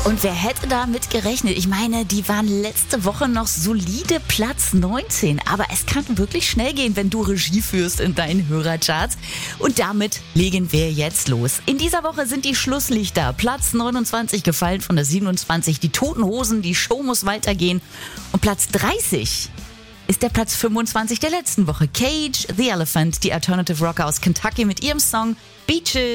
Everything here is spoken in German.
Und wer hätte damit gerechnet? Ich meine, die waren letzte Woche noch solide Platz 19. Aber es kann wirklich schnell gehen, wenn du Regie führst in deinen Hörercharts. Und damit legen wir jetzt los. In dieser Woche sind die Schlusslichter. Platz 29 gefallen von der 27. Die Toten Hosen, die Show muss weitergehen. Und Platz 30 ist der Platz 25 der letzten Woche. Cage the Elephant, die Alternative Rocker aus Kentucky mit ihrem Song Beaches.